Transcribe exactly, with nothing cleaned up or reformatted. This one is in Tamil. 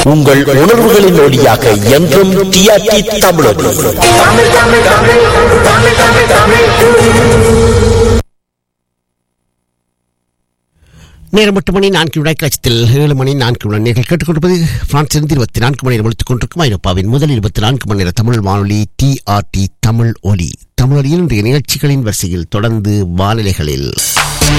உங்கள் உணர்வுகளின் ஒளியாக என்றும் டிஆர்டி தமிழொலி. நேரம் எட்டு மணி நான்கு வினாடி லட்சத்தில் ஏழு மணி நான்கு வினாடி நீங்கள் கேட்டுக்கொண்டிருப்பது பிரான்சிலிருந்து இருபத்தி நான்கு மணி நேரம் ஒழித்துக் கொண்டிருக்கும் ஐரோப்பாவின் முதல் இருபத்தி நான்கு மணி நேர தமிழ் வானொலி டிஆர்டி தமிழ் ஒலி. தமிழொலியின் இன்றைய நிகழ்ச்சிகளின் வரிசையில் தொடர்ந்து வானிலைகளில்